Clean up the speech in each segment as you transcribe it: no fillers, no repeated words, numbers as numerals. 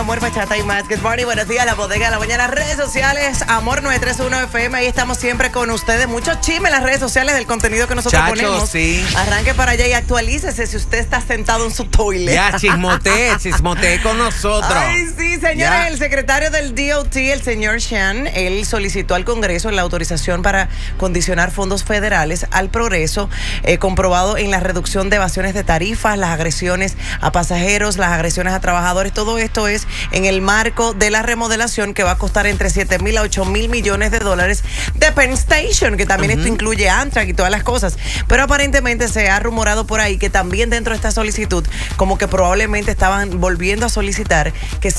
Amor, bachata y más. Good morning, buenos días, la bodega de la mañana, redes sociales, Amor 931 FM. Ahí estamos siempre con ustedes. Mucho chisme en las redes sociales del contenido que nosotros ponemos. Sí. Arranque para allá y actualícese si usted está sentado en su toilet. Ya, chismotee con nosotros. Ay, sí, señora. El secretario del DOT, el señor Shan, él solicitó al Congreso la autorización para condicionar fondos federales al progreso comprobado en la reducción de evasiones de tarifas, las agresiones a pasajeros, las agresiones a trabajadores. Todo esto es en el marco de la remodelación que va a costar entre 7,000 a 8,000 millones de dólares de Penn Station, que también esto incluye Amtrak y todas las cosas. Pero aparentemente se ha rumorado por ahí que también dentro de esta solicitud, como que probablemente estaban volviendo a solicitar que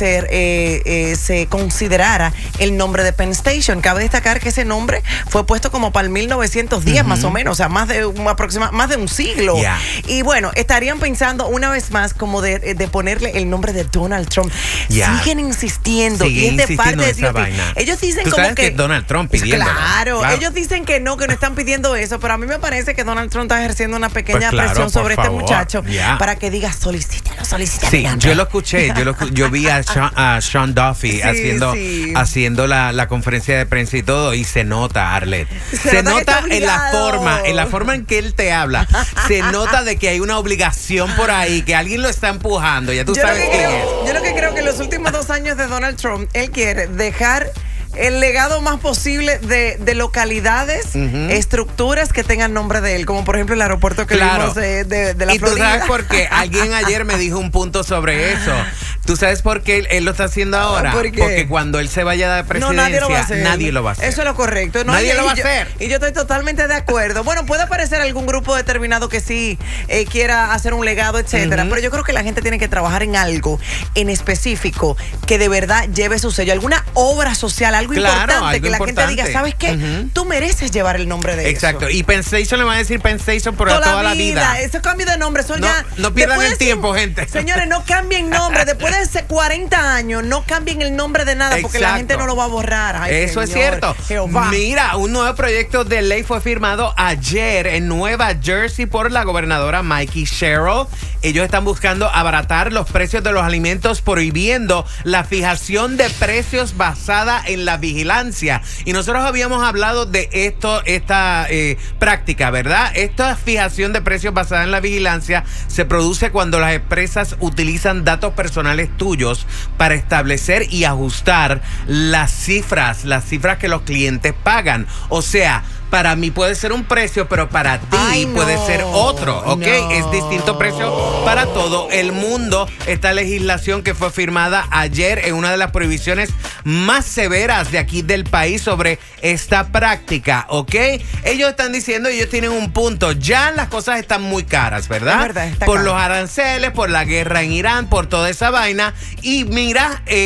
se considerara el nombre de Penn Station. Cabe destacar que ese nombre fue puesto como para el 1910 más o menos, o sea, más de un siglo. Y bueno, estarían pensando una vez más como de ponerle el nombre de Donald Trump. Siguen insistiendo. Y es de parte de Dios. Ellos dicen como sabes que Donald Trump pidiendo. Claro, ellos dicen que no están pidiendo eso, pero a mí me parece que Donald Trump está ejerciendo una pequeña presión sobre este muchacho para que diga solicítelo. Sí, yo lo escuché, yo vi a Sean Duffy haciendo la conferencia de prensa y todo, y se nota, Arlet. Se nota en la forma en que él te habla. Se nota de que hay una obligación por ahí, que alguien lo está empujando. Ya tú sabes quién es. Yo lo que creo que en los últimos 2 años de Donald Trump, él quiere dejar el legado más posible de localidades, estructuras que tengan nombre de él, como por ejemplo el aeropuerto que vimos de la Florida. Y tú sabes por qué, alguien ayer me dijo un punto sobre eso. ¿Tú sabes por qué él lo está haciendo ahora? Porque cuando él se vaya de presidencia, nadie lo va a hacer. Eso es lo correcto. Nadie lo va a hacer. Y yo estoy totalmente de acuerdo. Bueno, puede aparecer algún grupo determinado que sí quiera hacer un legado, etcétera, pero yo creo que la gente tiene que trabajar en algo en específico que de verdad lleve su sello, alguna obra social, algo importante, que la gente diga, ¿sabes qué? Tú mereces llevar el nombre de eso. Exacto. Y Penn Station le van a decir Penn Station por toda la vida. Ese cambio de nombre, eso ya... No pierdan el tiempo, gente. Señores, no cambien nombre. Después de 40 años, no cambien el nombre de nada, porque la gente no lo va a borrar. Ay, eso es cierto. Jehová. Mira, un nuevo proyecto de ley fue firmado ayer en Nueva Jersey por la gobernadora Mikey Sherrill. Ellos están buscando abaratar los precios de los alimentos, prohibiendo la fijación de precios basada en la vigilancia. Y nosotros habíamos hablado de esta práctica, ¿verdad? Esta fijación de precios basada en la vigilancia se produce cuando las empresas utilizan datos personales tuyos para establecer y ajustar las cifras que los clientes pagan. O sea, para mí puede ser un precio, pero para ti puede ser otro, ¿ok? Es distinto precio para todo el mundo. Esta legislación que fue firmada ayer es una de las prohibiciones más severas de aquí del país sobre esta práctica, ¿ok? Ellos están diciendo, ellos tienen un punto, ya las cosas están muy caras, ¿verdad? Es verdad, está por caro. Los aranceles, por la guerra en Irán, por toda esa vaina. Y mira...